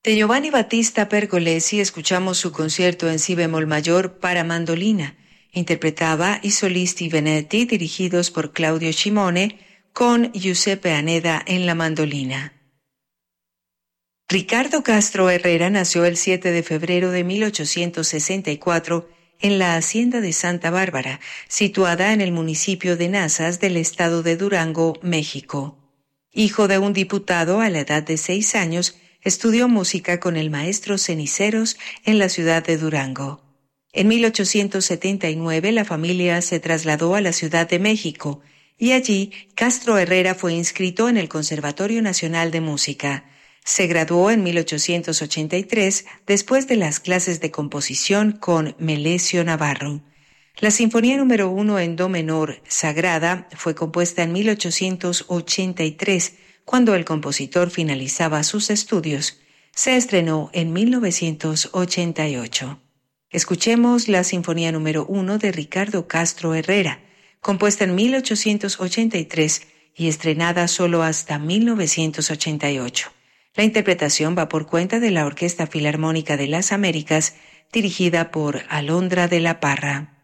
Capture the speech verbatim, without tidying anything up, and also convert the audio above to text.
De Giovanni Battista Pergolesi escuchamos su concierto en si bemol mayor para mandolina. Interpretaba I solisti Veneti dirigidos por Claudio Cimone con Giuseppe Aneda en la mandolina. Ricardo Castro Herrera nació el siete de febrero de mil ochocientos sesenta y cuatro en la hacienda de Santa Bárbara, situada en el municipio de Nazas del estado de Durango, México. Hijo de un diputado, a la edad de seis años, estudió música con el maestro Ceniceros en la ciudad de Durango. En mil ochocientos setenta y nueve la familia se trasladó a la Ciudad de México y allí Castro Herrera fue inscrito en el Conservatorio Nacional de Música. Se graduó en mil ochocientos ochenta y tres después de las clases de composición con Melesio Navarro. La Sinfonía número uno en do menor, Sagrada, fue compuesta en mil ochocientos ochenta y tres, cuando el compositor finalizaba sus estudios. Se estrenó en mil novecientos ochenta y ocho. Escuchemos la Sinfonía número uno de Ricardo Castro Herrera, compuesta en mil ochocientos ochenta y tres y estrenada solo hasta mil novecientos ochenta y ocho. La interpretación va por cuenta de la Orquesta Filarmónica de las Américas, dirigida por Alondra de la Parra.